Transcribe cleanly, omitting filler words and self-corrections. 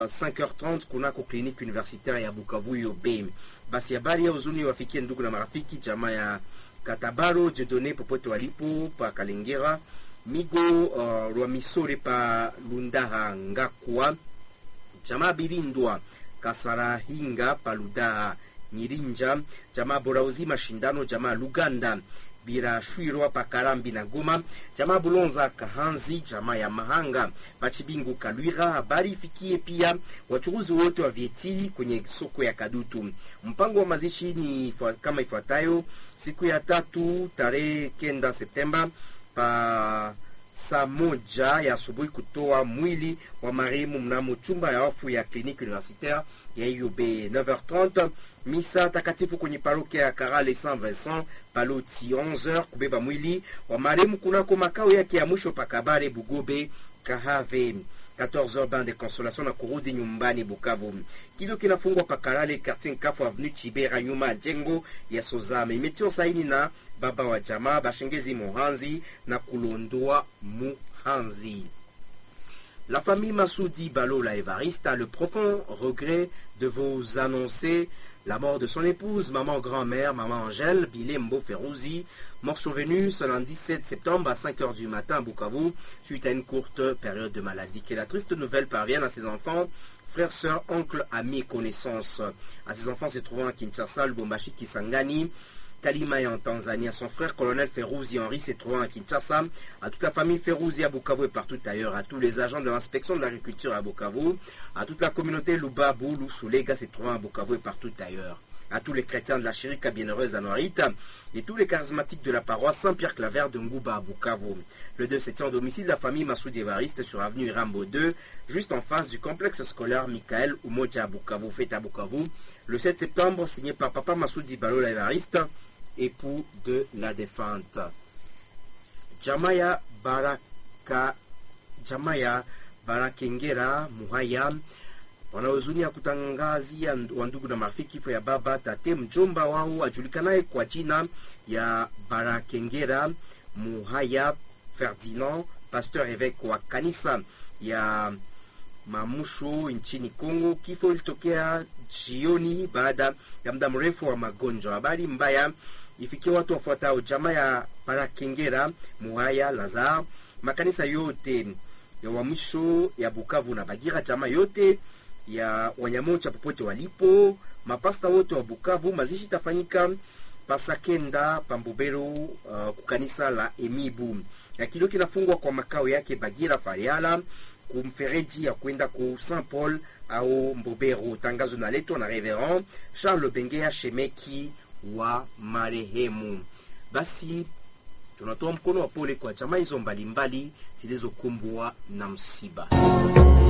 5h30 kunako kliniki universitaire ya Bukavu yobe. Basi habari ya huzuni wafikie ndugu na marafiki jamaa ya Katabaro Dieudonné popote walipo pa Kalengera, Migo Rwamisore pa Lundaha Ngakwa, jamaa Birindwa Kasarahinga pa Ludaha Nyirinja, jamaa Borauzi Mashindano, jamaa Luganda Birashwirwa pa Karambi na Goma, jamaa Bulonza Kahanzi, jamaa ya Mahanga Pachibingu Kalwira. Habari ifikie pia wachuruzi wote wa vieti kwenye soko ya Kadutu. Mpango wa mazishi ni kama ifuatayo: siku ya tatu tarehe 9 Septemba pa saa 1 ya asubuhi kutoa mwili wa marehemu mnamo chumba ya wafu ya kliniki universitaire ya IUB. 9h30 misa takatifu kwenye parokia ya Karale Saint Vincent Paloti. 11h kubeba mwili wa marehemu kunako makao yake ya mwisho pa Kabare Bugobe Kahave. 14h bain de consolation na kurudi nyumbani Bukavu. Kilio kinafungwa pa Karale quartier Kafu avenue Chibera nyuma jengo ya Sozame. Imetio saini na baba wa jamaa Bashengezi Mohanzi na Kulondoa Muhanzi. La famille Massoudi Balola Evariste a le profond regret de vous annoncer la mort de son épouse, maman grand-mère, maman Angèle Bilembo Ferouzi, mort survenue ce lundi 7 septembre à 5h du matin à Bukavu, suite à une courte période de maladie. Que la triste nouvelle parvienne à ses enfants, frères, sœurs, oncles, amis et connaissances. À ses enfants se trouvant à Kinshasa, Lubumbashi, Kisangani, Kalima et en Tanzanie, à son frère colonel Ferouzi Henri se trouvant à Kinshasa, à toute la famille Ferouzi à Bukavu et partout ailleurs, à tous les agents de l'inspection de l'agriculture à Bukavu, à toute la communauté Lubabu, Lusulega se trouvant à Bukavu et partout ailleurs, à tous les chrétiens de la Chirika Bienheureuse à Noirite et tous les charismatiques de la paroisse Saint-Pierre Claver de Ngouba à Bukavu. Le 2 se tient au domicile de la famille Massoudi Evariste sur avenue Rambo 2, juste en face du complexe scolaire Michael Umoja à Bukavu, fête à Bukavu. Le 7 septembre, signé par papa Massoudi Balola Evariste, époux de la défunte. Jamaya Barakengera Muhaya wana huzuni ya kutangazia wandugu na marafiki kifo ya baba tate mjomba wao ajulikanaye kwa jina ya Barakengera Muhaya Ferdinand, pasteur évêque wa kanisa ya Mamusho nchini Kongo. Kifo ilitokea jioni baada ya muda mrefu wa magonjwa. Habari mbaya ifikie watu wafuatao: jamaa ya Barakengera Muhaya Lazar, makanisa yote ya Wamisho ya Bukavu na Bagira, jamaa yote ya Wanyamocha popote walipo, mapasta wote wa Bukavu. Mazishi tafanyika Pasakenda Pambobero kukanisa la Emibu. Ya kilio kinafungwa kwa makao yake Bagira Fariala kumfereji ya kwenda ku Saint Paul au Mbobero. Tangazo na leto na Reverend Charles Bengea Shemeki wa marehemu. Basi tunatoa mkono wa pole kwa jamaa hizo mbalimbali zilizokumbwa na msiba.